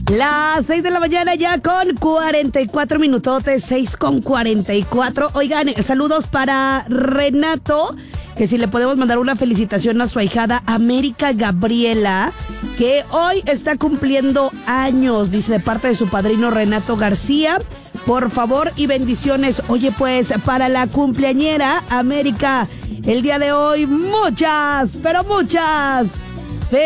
Las 6 de la mañana ya con 44 minutotes, 6 con 44. Oigan, saludos para Renato, que si le podemos mandar una felicitación a su ahijada América Gabriela, que hoy está cumpliendo años, dice, de parte de su padrino Renato García. Por favor y bendiciones. Oye, pues, para la cumpleañera América, el día de hoy, muchas, pero muchas